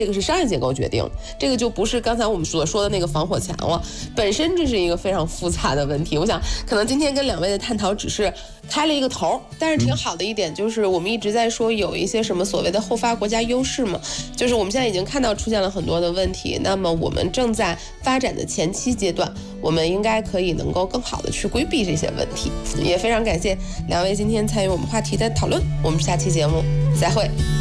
这个是商业结构决定，这个就不是刚才我们所说的那个防火墙了。本身这是一个非常复杂的问题，我想可能今天跟2位的探讨只是开了一个头，但是挺好的一点就是我们一直在说有一些什么所谓的后发国家优势嘛，就是我们现在已经看到出现了很多的问题，那么我们正在发展的前期阶段，我们应该可以能够更好的去规避这些问题。也非常感谢2位今天参与我们话题的讨论，我们下期节目再会。